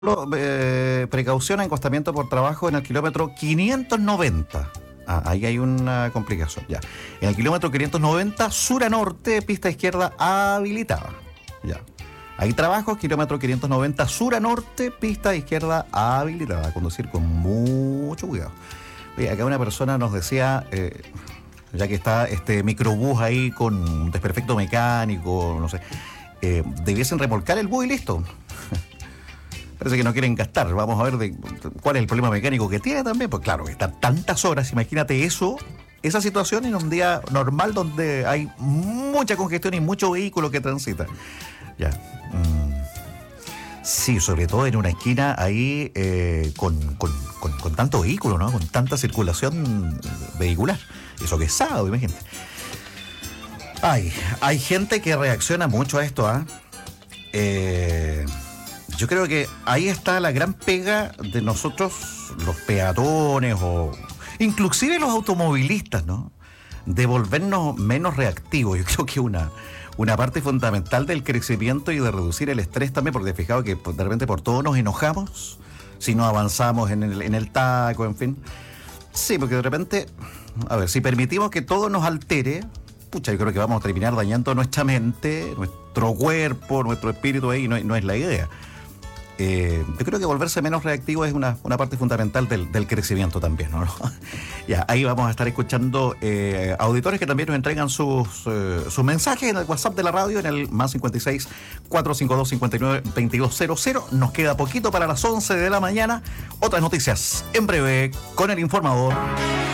Precaución a encostamiento por trabajo en el kilómetro 590. Ahí hay una complicación, ya. En el kilómetro 590, sur a norte, pista izquierda habilitada. Ya. Hay trabajos, kilómetro 590, sur a norte, pista izquierda habilitada. Conducir con mucho cuidado. Oye, acá una persona nos decía, ya que está este microbús ahí con desperfecto mecánico, no sé, debiesen remolcar el bus y listo. Parece que no quieren gastar. Vamos a ver cuál es el problema mecánico que tiene también. Pues claro, estar tantas horas, imagínate esa situación en un día normal donde hay mucha congestión y mucho vehículo que transita. Ya. Sí, sobre todo en una esquina ahí con tanto vehículo, ¿no? Con tanta circulación vehicular. Eso que es sábado, imagínate. Hay gente que reacciona mucho a esto, ¿ah? Yo creo que ahí está la gran pega de nosotros, los peatones o inclusive los automovilistas, ¿no? De volvernos menos reactivos. Yo creo que una parte fundamental del crecimiento y de reducir el estrés también, porque fijado que de repente por todo nos enojamos si no avanzamos en el taco, en fin. Sí, porque de repente, a ver, si permitimos que todo nos altere, pucha, yo creo que vamos a terminar dañando nuestra mente, nuestro cuerpo, nuestro espíritu ahí, no es la idea. Yo creo que volverse menos reactivo es una parte fundamental del crecimiento también, ¿no? Ya, ahí vamos a estar escuchando auditores que también nos entregan sus mensajes en el WhatsApp de la radio, en el más 56 452 59 2200. Nos queda poquito para las 11 de la mañana. Otras noticias en breve con el informador.